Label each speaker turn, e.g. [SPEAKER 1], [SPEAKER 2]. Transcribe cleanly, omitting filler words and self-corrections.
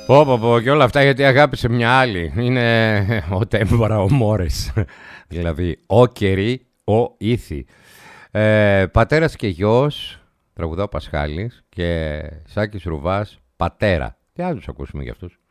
[SPEAKER 1] Πω, και όλα αυτά γιατί αγάπησε μια άλλη. Είναι ο τέμπορα ο Μόρες. Δηλαδή, ο κερί, ο ήθη. Πατέρας και γιος, τραγουδά ο Πασχάλης, και Σάκης Ρουβάς, πατέρα. Τι άλλους ακούσουμε για αυτούς?